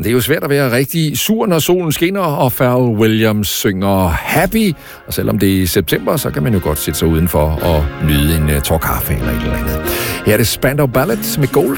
Det er jo svært at være rigtig sur, når solen skinner, og Pharrell Williams synger Happy. Og selvom det er i september, så kan man jo godt sætte sig udenfor og nyde en tår kaffe eller et eller andet. Her er det Spandau Ballet med Gold.